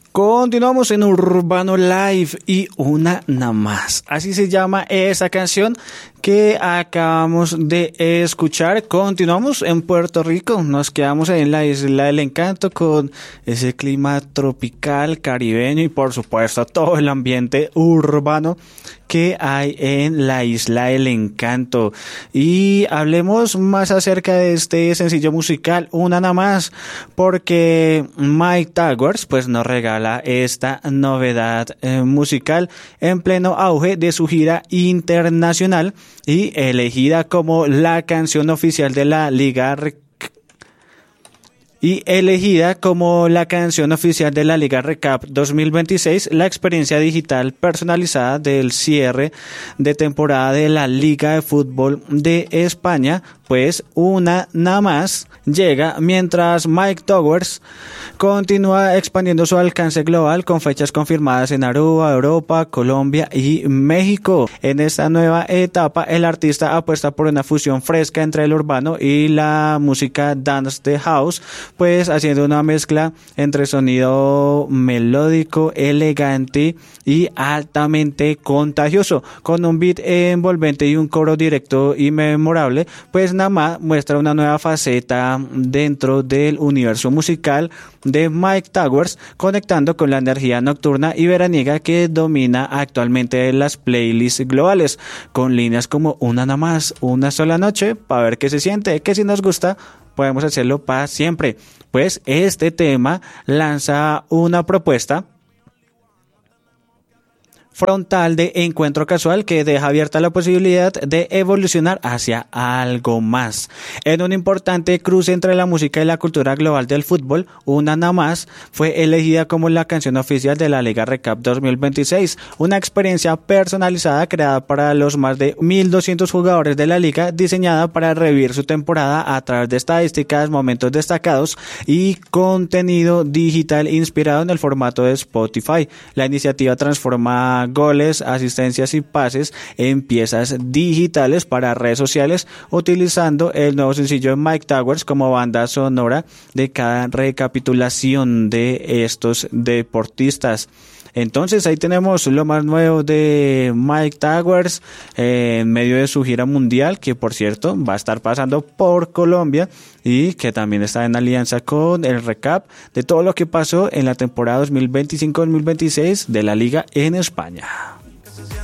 Continuamos en Urbano Live y una nada más. Así se llama esa canción que acabamos de escuchar. Continuamos en Puerto Rico. Nos quedamos en la Isla del Encanto con ese clima tropical, caribeño y por supuesto todo el ambiente urbano que hay en la Isla del Encanto. Y hablemos más acerca de este sencillo musical, una nada más, porque Myke Towers pues nos regala esta novedad musical en pleno auge de su gira internacional y elegida como la canción oficial de la Liga Recap 2026, la experiencia digital personalizada del cierre de temporada de la Liga de Fútbol de España, pues una nada más llega mientras Myke Towers continúa expandiendo su alcance global con fechas confirmadas en Aruba, Europa, Colombia y México. En esta nueva etapa, el artista apuesta por una fusión fresca entre el urbano y la música dance de house, pues haciendo una mezcla entre sonido melódico, elegante y altamente contagioso, con un beat envolvente y un coro directo y memorable, pues Nama muestra una nueva faceta dentro del universo musical de Myke Towers, conectando con la energía nocturna y veraniega que domina actualmente las playlists globales, con líneas como una nada más, una sola noche, para ver qué se siente, que si nos gusta podemos hacerlo para siempre. Pues este tema lanza una propuesta frontal de encuentro casual que deja abierta la posibilidad de evolucionar hacia algo más. En un importante cruce entre la música y la cultura global del fútbol, una nada más fue elegida como la canción oficial de la Liga Recap 2026, una experiencia personalizada creada para los más de 1,200 jugadores de la liga, diseñada para revivir su temporada a través de estadísticas, momentos destacados y contenido digital inspirado en el formato de Spotify. La iniciativa transforma goles, asistencias y pases en piezas digitales para redes sociales, utilizando el nuevo sencillo de Myke Towers como banda sonora de cada recapitulación de estos deportistas. Entonces ahí tenemos lo más nuevo de Myke Towers en medio de su gira mundial, que por cierto va a estar pasando por Colombia y que también está en alianza con el recap de todo lo que pasó en la temporada 2025-2026 de la Liga en España.